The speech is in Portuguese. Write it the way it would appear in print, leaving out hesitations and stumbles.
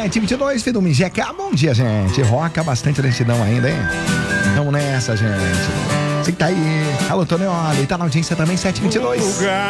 7h22, filho do Mijeca. Bom dia, gente. Roca bastante lentidão ainda, hein? Vamos nessa, gente. Você que tá aí. Alô, Tonioli. Tá na audiência também, 7h22.